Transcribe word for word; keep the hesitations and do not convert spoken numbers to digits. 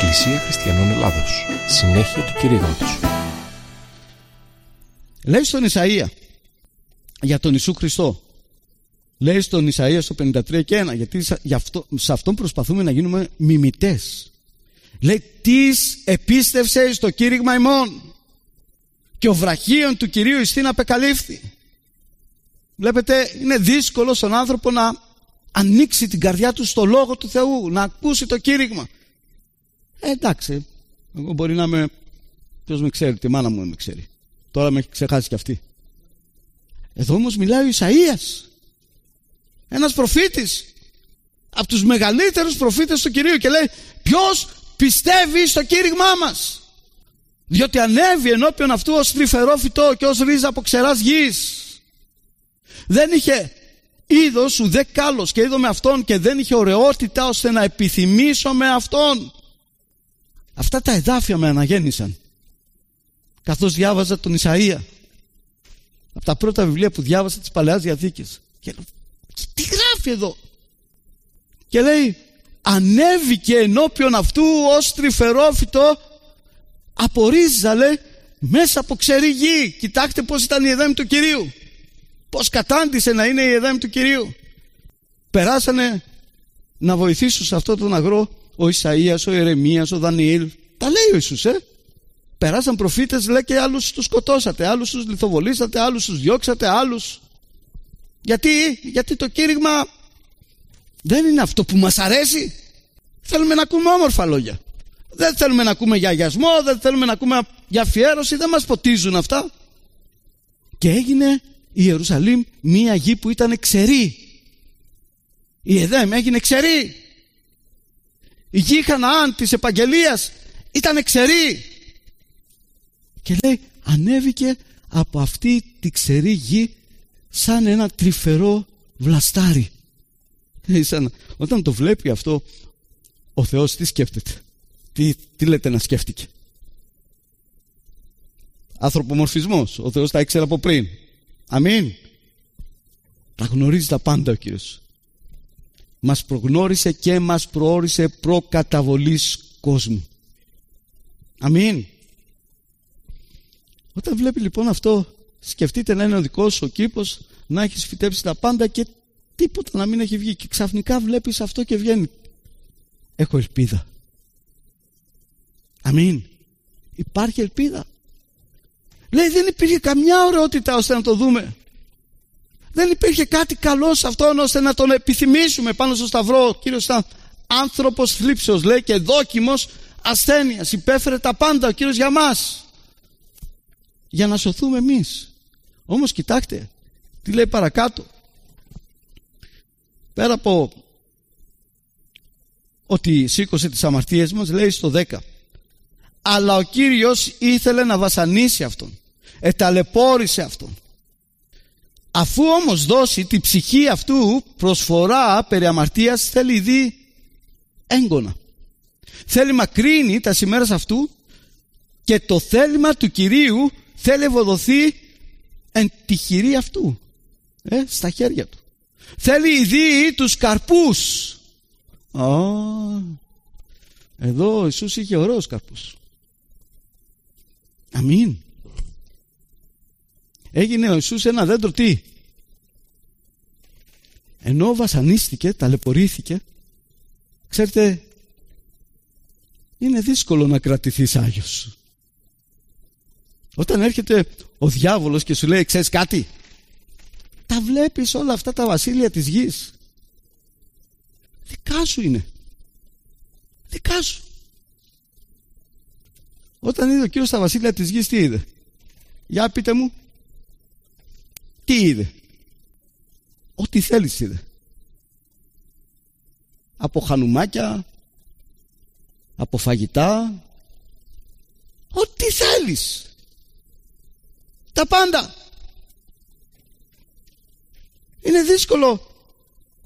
Εκκλησία Χριστιανών Ελλάδος. Συνέχεια του κηρύγματος. Λέει στον Ισαΐα για τον Ιησού Χριστό. Λέει στον Ισαΐα στο πενήντα τρία και ένα, γιατί αυτό, σε αυτόν προσπαθούμε να γίνουμε μιμητές. Λέει, τις επίστευσε στο κήρυγμα ημών και ο βραχίων του Κυρίου ειστίν απεκαλύφθη. Βλέπετε, είναι δύσκολο στον άνθρωπο να ανοίξει την καρδιά του στο Λόγο του Θεού, να ακούσει το κήρυγμα. Ε, εντάξει, εγώ μπορεί να είμαι, ποιος με ξέρει, τη μάνα μου με ξέρει. Τώρα με έχει ξεχάσει κι αυτή. Εδώ όμως μιλάει ο Ισαΐας, ένας προφήτης, από τους μεγαλύτερους προφήτες του Κυρίου, και λέει, ποιος πιστεύει στο κήρυγμά μας, διότι ανέβη ενώπιον αυτού ως τρυφερό φυτό και ως ρίζα από ξεράς γης. Δεν είχε είδος ουδέ κάλος και είδω με αυτόν, και δεν είχε ωραιότητα ώστε να επιθυμήσω με αυτόν. Αυτά τα εδάφια με αναγέννησαν καθώς διάβαζα τον Ισαΐα, από τα πρώτα βιβλία που διάβασα της Παλαιάς Διαθήκης. Και λέω, τι γράφει εδώ? Και λέει, ανέβηκε ενώπιον αυτού ως τρυφερόφυτο από ρίζα, λέει, μέσα από ξερή γη. Κοιτάξτε πως ήταν η εδέμη του Κυρίου, πως κατάντησε να είναι η εδέμη του Κυρίου. Περάσανε να βοηθήσουν σε αυτόν τον αγρό ο Ισαΐας, ο Ιερεμίας, ο Δανιήλ. Τα λέει ο Ιησούς, ε. Περάσαν προφήτες, λέει, και άλλους τους σκοτώσατε, άλλους τους λιθοβολήσατε, άλλους τους διώξατε, άλλους. Γιατί, γιατί το κήρυγμα δεν είναι αυτό που μας αρέσει. Θέλουμε να ακούμε όμορφα λόγια. Δεν θέλουμε να ακούμε για αγιασμό, δεν θέλουμε να ακούμε για αφιέρωση, δεν μας ποτίζουν αυτά. Και έγινε η Ιερουσαλήμ μία γη που ήταν ξερή. Η Εδέμ έγινε ξερή. Η γη Χαναάν της επαγγελίας ήταν ξερή. Και λέει, ανέβηκε από αυτή τη ξερή γη σαν ένα τρυφερό βλαστάρι. Σαν, όταν το βλέπει αυτό ο Θεός, τι σκέφτεται? Τι, τι λέτε να σκέφτηκε? Ανθρωπομορφισμός. Ο Θεός τα ήξερε από πριν. Αμήν. Τα γνωρίζει τα πάντα ο Κύριος. Μας προγνώρισε και μας προόρισε προκαταβολής κόσμου. Αμήν. Όταν βλέπει λοιπόν αυτό, σκεφτείτε να είναι ο δικός σου ο κήπος, να έχεις φυτέψει τα πάντα και τίποτα να μην έχει βγει, και ξαφνικά βλέπεις αυτό και βγαίνει. Έχω ελπίδα. Αμήν. Υπάρχει ελπίδα. Λέει, δεν υπήρχε καμιά ωραιότητα ώστε να το δούμε. Δεν υπήρχε κάτι καλό σε αυτόν ώστε να τον επιθυμήσουμε πάνω στο σταυρό. Ο Κύριος ήταν άνθρωπος θλίψεως, λέει, και δόκιμος ασθένειας. Υπέφερε τα πάντα ο Κύριος για μας, για να σωθούμε εμείς. Όμως κοιτάξτε τι λέει παρακάτω. Πέρα από ότι σήκωσε τις αμαρτίες μας, λέει στο δέκα, αλλά ο Κύριος ήθελε να βασανίσει αυτόν, εταλαιπώρησε αυτόν. Αφού όμως δώσει τη ψυχή αυτού προσφορά περί αμαρτίας, θέλει δει έγκωνα. Θέλει μακρύνει τα σημέρας αυτού, και το θέλημα του Κυρίου θέλει ευοδοθεί εν τη χειρή αυτού, ε, στα χέρια του. Θέλει δει τους καρπούς. Oh, εδώ ο Ιησούς είχε ωραίους καρπούς. Αμήν. Έγινε ο Ιησούς ένα δέντρο, τι? Ενώ βασανίστηκε, ταλαιπωρήθηκε. Ξέρετε, είναι δύσκολο να κρατηθείς άγιος. Όταν έρχεται ο διάβολος και σου λέει, ξέρεις κάτι, τα βλέπεις όλα αυτά τα βασίλεια της γης, δικά σου είναι, δικά σου. Όταν είδε ο Κύριος τα βασίλεια της γης, τι είδε? Για πείτε μου, τι είδε? Ό,τι θέλεις είδε. Από χανουμάκια, από φαγητά, ό,τι θέλεις, τα πάντα. Είναι δύσκολο